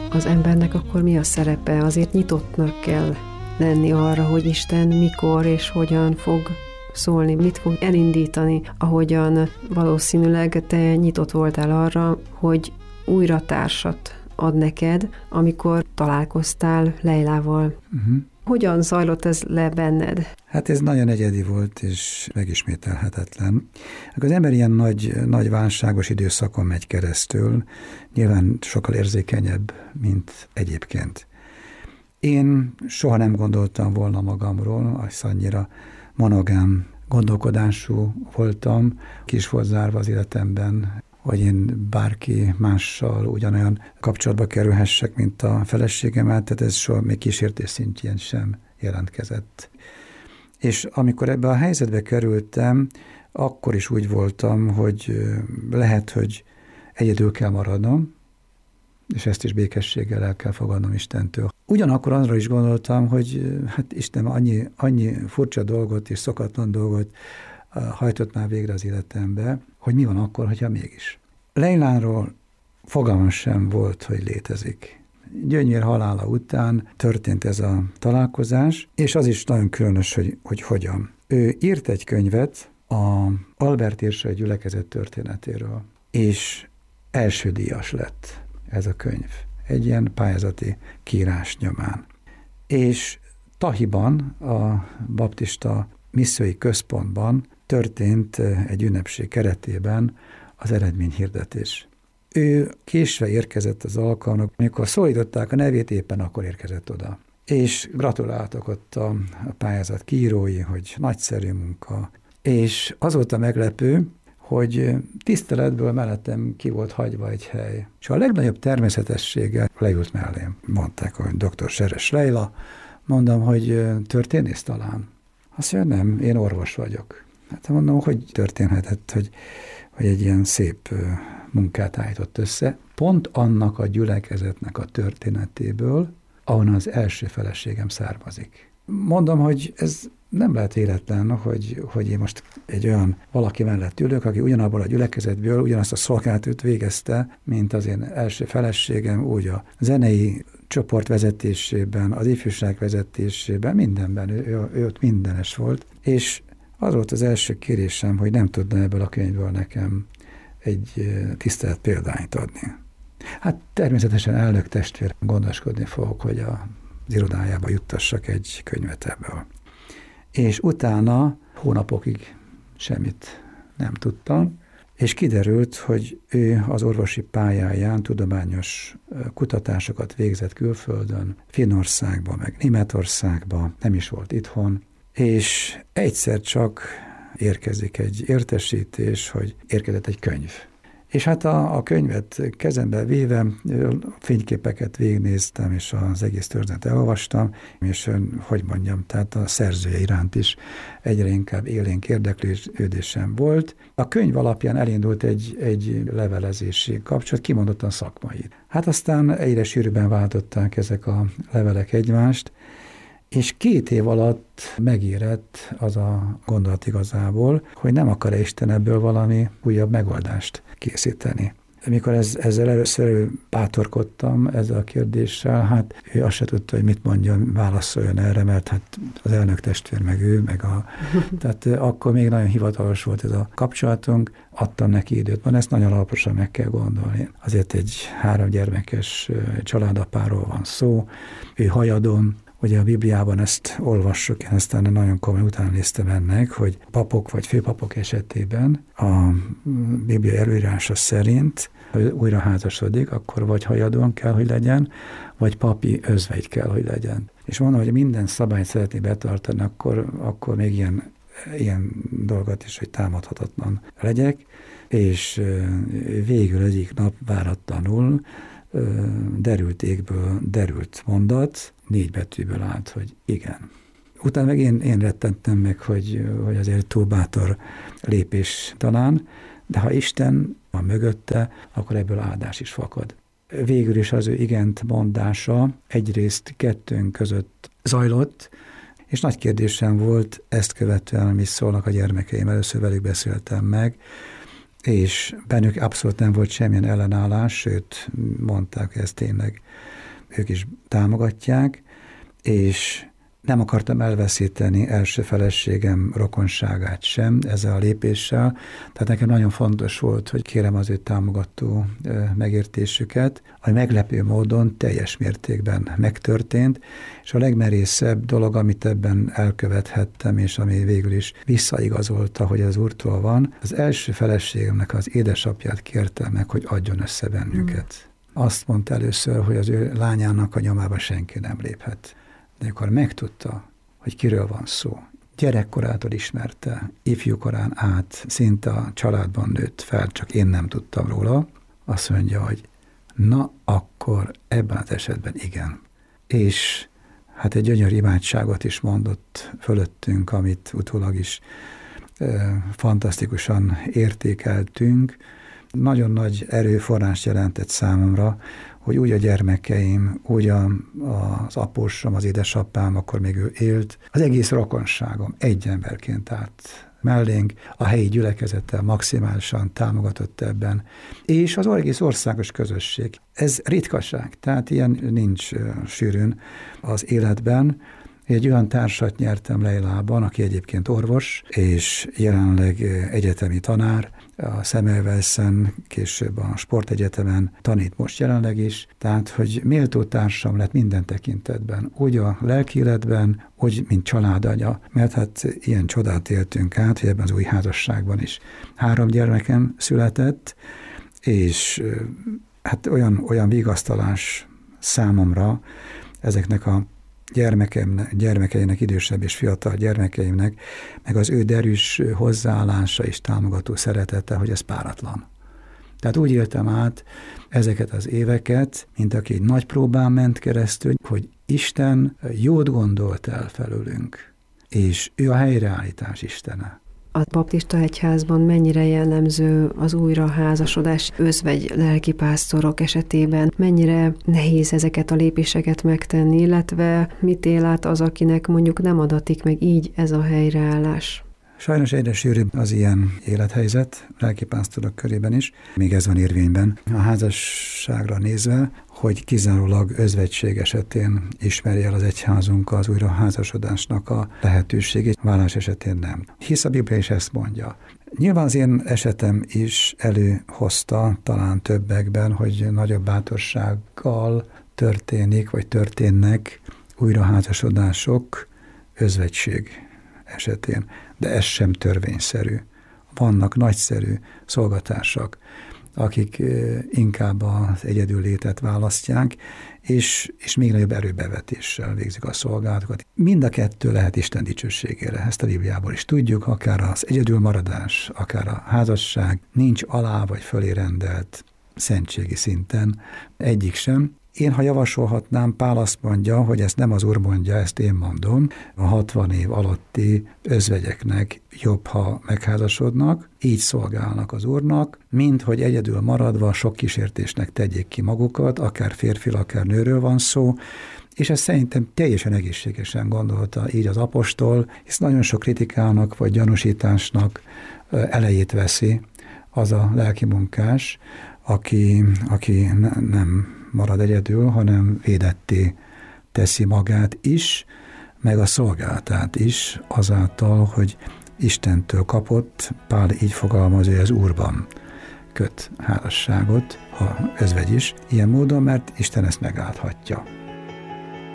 az embernek akkor mi a szerepe? Azért nyitottnak kell lenni arra, hogy Isten mikor és hogyan fog szólni, mit fog elindítani, ahogyan valószínűleg te nyitott voltál arra, hogy újra társat ad neked, amikor találkoztál Leilával. Hogyan zajlott ez le benned? Hát ez nagyon egyedi volt, és megismételhetetlen. Az ember ilyen nagy válságos időszakon megy keresztül, nyilván sokkal érzékenyebb, mint egyébként. Én soha nem gondoltam volna magamról, az annyira monogám gondolkodású voltam, ki is volt zárva az életemben, hogy én bárki mással ugyanolyan kapcsolatba kerülhessek, mint a feleségemmel, tehát ez soha még kísértés szintjén sem jelentkezett. És amikor ebbe a helyzetbe kerültem, akkor is úgy voltam, hogy lehet, hogy egyedül kell maradnom, és ezt is békességgel el kell fogadnom Istentől. Ugyanakkor arra is gondoltam, hogy hát Isten annyi furcsa dolgot és szokatlan dolgot hajtott már végre az életembe, hogy mi van akkor, hogyha mégis. Leilánról fogalmam sem volt, hogy létezik. Gyönyvér halála után történt ez a találkozás, és az is nagyon különös, hogy hogyan. Ő írt egy könyvet a Albert Érsai gyülekezet történetéről, és első díjas lett ez a könyv. Egy ilyen pályázati kiírás nyomán. És Tahiban, a baptista missziói központban történt egy ünnepség keretében az eredményhirdetés. Ő késve érkezett az alkalomnak, amikor szólították a nevét, éppen akkor érkezett oda. És gratuláltak ott a pályázat kiírói, hogy nagyszerű munka. És az volt a meglepő, hogy tiszteletből mellettem ki volt hagyva egy hely. És a legnagyobb természetességgel leült mellém. Mondták, hogy dr. Seres Leila. Mondom, hogy történész talán? Azt mondja, nem, én orvos vagyok. Hát mondom, hogy történhetett, hogy egy ilyen szép munkát állított össze. Pont annak a gyülekezetnek a történetéből, ahonnan az első feleségem származik. Mondom, hogy ez nem lehet véletlen, hogy én most egy olyan valaki mellett ülök, aki ugyanabból a gyülekezetből ugyanazt a szolgálatot végezte, mint az én első feleségem, úgy a zenei csoport vezetésében, az ifjúság vezetésében, mindenben, ő ott mindenes volt, és az volt az első kérésem, hogy nem tudna ebből a könyvből nekem egy tisztelet példányt adni. Hát természetesen elnök testvér gondoskodni fogok, hogy az irodájába juttassak egy könyvet ebből. És utána hónapokig semmit nem tudtam, és kiderült, hogy ő az orvosi pályáján tudományos kutatásokat végzett külföldön, Finnországban, meg Németországban, nem is volt itthon, és egyszer csak érkezik egy értesítés, hogy érkezett egy könyv. És hát a könyvet kezembe véve, fényképeket végignéztem, és az egész történetet elolvastam, és hogy mondjam, tehát a szerzője iránt is egyre inkább élénk érdeklődésem volt. A könyv alapján elindult egy levelezési kapcsolat, kimondottan szakmai. Hát aztán egyre sűrűbben váltották ezek a levelek egymást, és 2 év alatt megérett az a gondolat igazából, hogy nem akar Isten ebből valami újabb megoldást készíteni. Amikor ezzel először bátorkodtam ezzel a kérdéssel, hát ő azt se tudta, hogy mit mondjon, válaszoljon erre, mert hát az elnök testvér, meg ő, tehát akkor még nagyon hivatalos volt ez a kapcsolatunk, adtam neki időt, van, ezt nagyon alaposan meg kell gondolni. Azért egy 3 gyermekes családapáról van szó, ő hajadon. Ugye a Bibliában ezt olvassuk, én aztán nagyon komoly utána néztem ennek, hogy papok vagy főpapok esetében a Biblia előírása szerint, ha újra házasodik, akkor vagy hajadon kell, hogy legyen, vagy papi özvegy kell, hogy legyen. És mondom, hogy minden szabályt szeretné betartani, akkor még ilyen dolgot is, hogy támadhatatlan legyek, és végül egyik nap váratlanul derült égből derült mondat, 4 betűből állt, hogy igen. Utána meg én rettentem meg, hogy azért túl bátor lépés talán, de ha Isten van mögötte, akkor ebből áldás is fakad. Végül is az ő igent mondása egyrészt kettőnk között zajlott, és nagy kérdésem volt ezt követően, mi szólnak a gyermekeim, először velük beszéltem meg, és bennük abszolút nem volt semmilyen ellenállás, sőt, mondták, hogy ezt tényleg ők is támogatják, és nem akartam elveszíteni első feleségem rokonságát sem ezzel a lépéssel, tehát nekem nagyon fontos volt, hogy kérem az ő támogató megértésüket, ami meglepő módon teljes mértékben megtörtént, és a legmerészebb dolog, amit ebben elkövethettem, és ami végül is visszaigazolta, hogy az Úrtól van, az első feleségemnek az édesapját kértem meg, hogy adjon össze bennünket. Azt mondta először, hogy az ő lányának a nyomába senki nem léphet. De akkor megtudta, hogy kiről van szó. Gyerekkorától ismerte, ifjúkorán át, szinte a családban nőtt fel, csak én nem tudtam róla. Azt mondja, hogy na, akkor ebben az esetben igen. És hát egy gyönyörű imádságot is mondott fölöttünk, amit utólag is fantasztikusan értékeltünk. Nagyon nagy erőforrás jelentett számomra, hogy úgy a gyermekeim, úgy az apósom, az édesapám, akkor még ő élt, az egész rokonságom egy emberként állt mellénk, a helyi gyülekezettel maximálisan támogatott ebben, és az egész országos közösség. Ez ritkaság, tehát ilyen nincs sűrűn az életben. Egy olyan társat nyertem Leilában, aki egyébként orvos, és jelenleg egyetemi tanár, a Semmelweisen, később a sportegyetemen tanít most jelenleg is, tehát, hogy méltó társam lett minden tekintetben, úgy a lelkiéletben, úgy, mint családanya, mert hát ilyen csodát éltünk át, hogy ebben az új házasságban is 3 gyermekem született, és hát olyan vigasztalás számomra ezeknek a gyermekeinek, idősebb és fiatal gyermekeimnek, meg az ő derűs hozzáállása és támogató szeretete, hogy ez páratlan. Tehát úgy éltem át ezeket az éveket, mint aki egy nagy próbán ment keresztül, hogy Isten jót gondolt el felőlünk, és ő a helyreállítás Istene. A baptista egyházban mennyire jellemző az újraházasodás özvegy lelkipásztorok esetében? Mennyire nehéz ezeket a lépéseket megtenni, illetve mit él át az, akinek mondjuk nem adatik meg így ez a helyreállás? Sajnos egyre sűrűbb az ilyen élethelyzet, lelkipásztorok körében is. Még ez van érvényben a házasságra nézve, hogy kizárólag özvegység esetén ismeri el az egyházunk az újraházasodásnak a lehetőségét, vállás esetén nem. Hisz a Biblia is ezt mondja. Nyilván az én esetem is előhozta talán többekben, hogy nagyobb bátorsággal történik, vagy történnek újraházasodások özvegység esetén. De ez sem törvényszerű. Vannak nagyszerű szolgatársak, akik inkább az egyedüllétet választják, és még nagyobb erőbevetéssel végzik a szolgálatokat. Mind a kettő lehet Isten dicsőségére. Ezt a Bibliából is tudjuk, akár az egyedülmaradás, akár a házasság nincs alá vagy fölé rendelt szentségi szinten, egyik sem. Én, ha javasolhatnám, Pál azt mondja, hogy ezt nem az Úr mondja, ezt én mondom. A 60 év alatti özvegyeknek jobb, ha megházasodnak, így szolgálnak az Úrnak, mint hogy egyedül maradva sok kísértésnek tegyék ki magukat, akár férfil, akár nőről van szó, és ezt szerintem teljesen egészségesen gondolta így az apostol, hisz nagyon sok kritikának vagy gyanúsításnak elejét veszi az a lelkimunkás, aki nem marad egyedül, hanem védetté teszi magát is, meg a szolgálatát is azáltal, hogy Istentől kapott, Pál így fogalmazza, hogy az Úrban köt házasságot, ha özvegy is, ilyen módon, mert Isten ezt megállhatja.